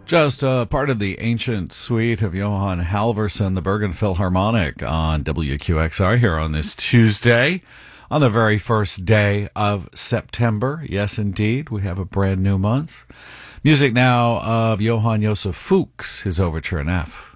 Just part of the ancient suite of Johann Halvorsen, the Bergen Philharmonic on WQXR here on this Tuesday, on the very first day of September. Yes, indeed, we have a brand new month. Music now of Johann Josef Fuchs, his Overture in F.